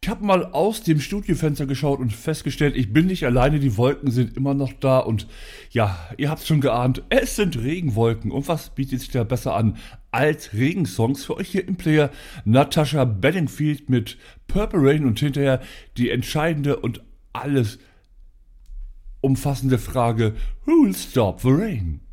Ich habe mal aus dem Studiofenster geschaut und festgestellt, ich bin nicht alleine, die Wolken sind immer noch da und ja, ihr habt schon geahnt, es sind Regenwolken und was bietet sich da besser an als Regensongs für euch hier im Player? Natasha Bedingfield mit Purple Rain und hinterher die entscheidende und alles umfassende Frage, Who'll Stop the Rain?